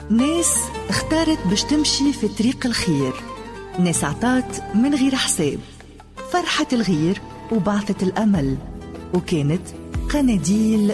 ناس اختارت باش تمشي في طريق الخير، ناس عطات من غير حساب، فرحة الغير وبعثت الأمل، وكانت قناديل